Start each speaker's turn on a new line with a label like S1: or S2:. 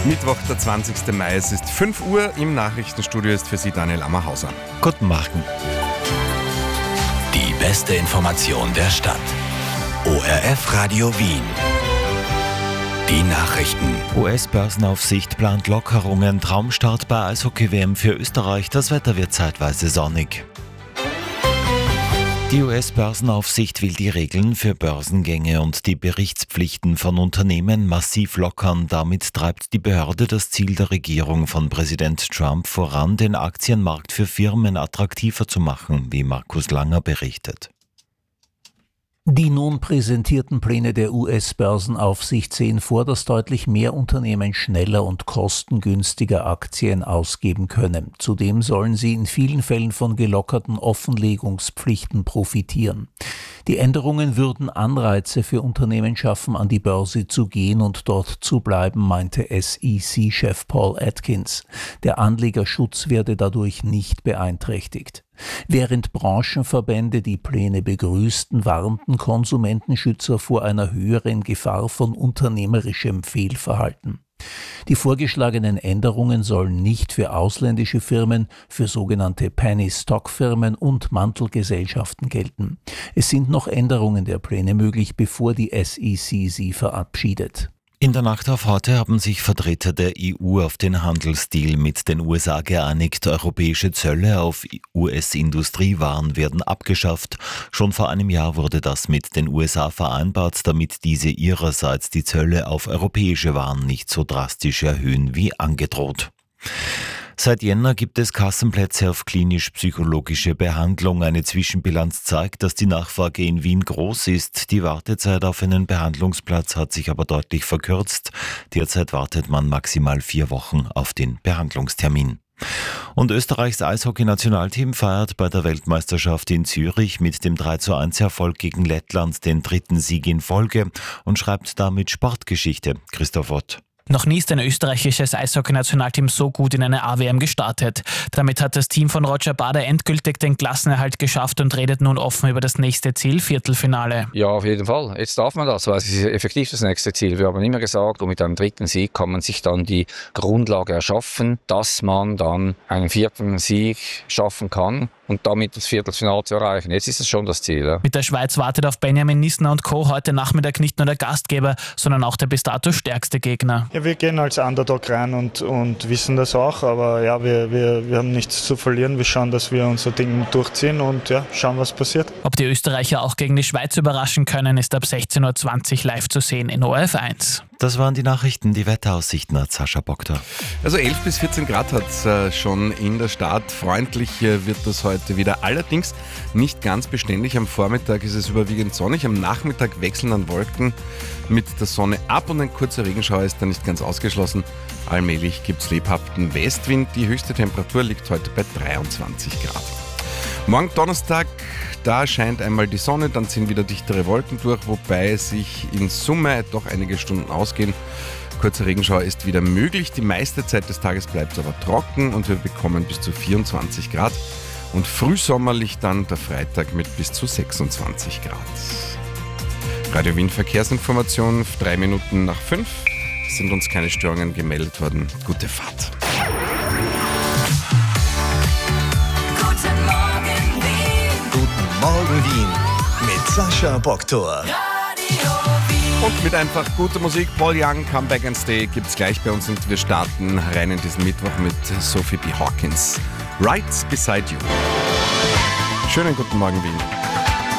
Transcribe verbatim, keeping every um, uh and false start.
S1: Mittwoch, der zwanzigsten Mai, es ist fünf Uhr, im Nachrichtenstudio ist für Sie Daniel Ammerhauser.
S2: Guten Morgen.
S3: Die beste Information der Stadt. O R F Radio Wien. Die Nachrichten.
S2: U S-Börsenaufsicht plant Lockerungen, Traumstart bei Eishockey-W M für Österreich, das Wetter wird zeitweise sonnig. Die U S-Börsenaufsicht will die Regeln für Börsengänge und die Berichtspflichten von Unternehmen massiv lockern. Damit treibt die Behörde das Ziel der Regierung von Präsident Trump voran, den Aktienmarkt für Firmen attraktiver zu machen, wie Markus Langer berichtet.
S4: Die nun präsentierten Pläne der U S-Börsenaufsicht sehen vor, dass deutlich mehr Unternehmen schneller und kostengünstiger Aktien ausgeben können. Zudem sollen sie in vielen Fällen von gelockerten Offenlegungspflichten profitieren. Die Änderungen würden Anreize für Unternehmen schaffen, an die Börse zu gehen und dort zu bleiben, meinte S E C-Chef Paul Atkins. Der Anlegerschutz werde dadurch nicht beeinträchtigt. Während Branchenverbände die Pläne begrüßten, warnten Konsumentenschützer vor einer höheren Gefahr von unternehmerischem Fehlverhalten. Die vorgeschlagenen Änderungen sollen nicht für ausländische Firmen, für sogenannte Penny-Stock-Firmen und Mantelgesellschaften gelten. Es sind noch Änderungen der Pläne möglich, bevor die S E C sie verabschiedet.
S2: In der Nacht auf heute haben sich Vertreter der E U auf den Handelsdeal mit den U S A geeinigt. Europäische Zölle auf U S-Industriewaren werden abgeschafft. Schon vor einem Jahr wurde das mit den U S A vereinbart, damit diese ihrerseits die Zölle auf europäische Waren nicht so drastisch erhöhen wie angedroht. Seit Jänner gibt es Kassenplätze auf klinisch-psychologische Behandlung. Eine Zwischenbilanz zeigt, dass die Nachfrage in Wien groß ist. Die Wartezeit auf einen Behandlungsplatz hat sich aber deutlich verkürzt. Derzeit wartet man maximal vier Wochen auf den Behandlungstermin. Und Österreichs Eishockey-Nationalteam feiert bei der Weltmeisterschaft in Zürich mit dem drei zu eins Erfolg gegen Lettland den dritten Sieg in Folge und schreibt damit Sportgeschichte. Christoph Ott.
S5: Noch nie ist ein österreichisches Eishockey-Nationalteam so gut in eine A W M gestartet. Damit hat das Team von Roger Bader endgültig den Klassenerhalt geschafft und redet nun offen über das nächste Ziel, Viertelfinale.
S6: Ja, auf jeden Fall. Jetzt darf man das, weil es ist effektiv das nächste Ziel. Wir haben immer gesagt, und mit einem dritten Sieg kann man sich dann die Grundlage erschaffen, dass man dann einen vierten Sieg schaffen kann und damit das Viertelfinale zu erreichen. Jetzt ist es schon das Ziel. Ja.
S5: Mit der Schweiz wartet auf Benjamin Nissner und Co. heute Nachmittag nicht nur der Gastgeber, sondern auch der bis dato stärkste Gegner.
S7: Ja, wir gehen als Underdog rein und, und wissen das auch, aber ja, wir, wir, wir haben nichts zu verlieren. Wir schauen, dass wir unser Ding durchziehen und ja, schauen, was passiert.
S5: Ob die Österreicher auch gegen die Schweiz überraschen können, ist ab sechzehn Uhr zwanzig live zu sehen in O R F eins.
S2: Das waren die Nachrichten, die Wetteraussichten hat Sascha Boktor.
S1: Also elf bis vierzehn Grad hat es äh, schon in der Stadt. Freundlich äh, wird das heute wieder. Allerdings nicht ganz beständig. Am Vormittag ist es überwiegend sonnig. Am Nachmittag wechseln dann Wolken mit der Sonne ab und ein kurzer Regenschauer ist da nicht ganz ausgeschlossen. Allmählich gibt es lebhaften Westwind. Die höchste Temperatur liegt heute bei dreiundzwanzig Grad. Morgen Donnerstag, da scheint einmal die Sonne, dann ziehen wieder dichtere Wolken durch, wobei sich in Summe doch einige Stunden ausgehen. Kurzer Regenschauer ist wieder möglich, die meiste Zeit des Tages bleibt es aber trocken und wir bekommen bis zu vierundzwanzig Grad. Und frühsommerlich dann der Freitag mit bis zu sechsundzwanzig Grad. Radio Wien Verkehrsinformation, drei Minuten nach fünf. Es sind uns keine Störungen gemeldet worden. Gute Fahrt.
S3: Morgen Wien mit Sascha Boktor.
S1: Und mit einfach guter Musik, Paul Young, Come Back and Stay, gibt's gleich bei uns und wir starten rein in diesen Mittwoch mit Sophie B. Hawkins. Right Beside You. Schönen guten Morgen, Wien.